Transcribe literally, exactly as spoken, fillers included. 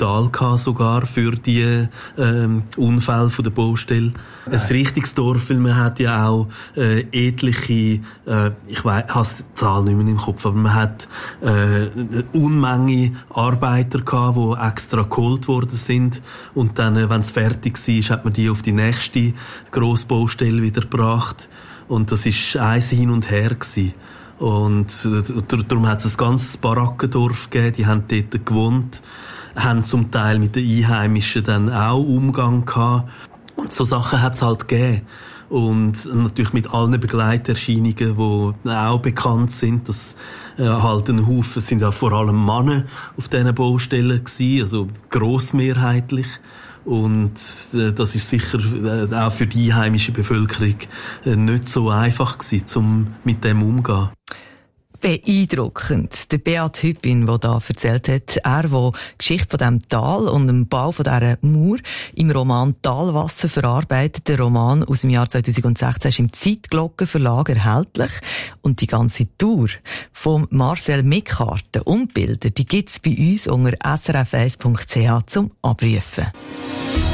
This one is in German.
Spital gehabt, sogar für die ähm, Unfälle von der Baustelle. Ein richtiges Dorf, weil man hat ja auch äh, etliche, äh, ich weiss, ich habe die Zahl nicht mehr im Kopf, aber man hat äh, eine Unmenge Arbeiter gehabt, die extra geholt worden sind und dann, äh, wenn es fertig war, hat man die auf die nächste Grossbaustelle wieder gebracht und das war eins hin und her gewesen. Und äh, darum hat es ein ganzes Barackendorf gegeben, die haben dort gewohnt, haben zum Teil mit den Einheimischen dann auch Umgang gehabt. Und so Sachen hat es halt gegeben. Und natürlich mit allen Begleiterscheinungen, die auch bekannt sind. Das äh, halt ein Haufen sind ja vor allem Männer auf diesen Baustellen gewesen, also grossmehrheitlich. Und äh, das ist sicher äh, auch für die einheimische Bevölkerung äh, nicht so einfach gewesen, um mit dem umzugehen. Beeindruckend. Der Beat Hüppin, der da erzählt hat, er, der die Geschichte von diesem Tal und dem Bau von dieser Mauer im Roman Talwasser verarbeitet. Der Roman aus dem Jahr zweitausendsechzehn ist im Zeitglockenverlag erhältlich. Und die ganze Tour von Marcel Mickharten und Bilder, die gibt's bei uns unter s r f eins punkt c h zum Abrufen.